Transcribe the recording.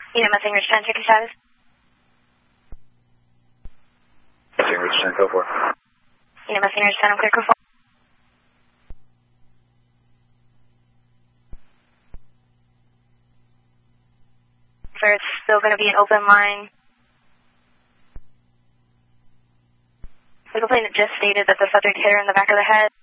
EMS English 10, check your status. English 10, go for it. EMS English 10, I'm clear, go for it. Sir, it's still going to be an open line. The complainant just stated that the subject hit her in the back of the head.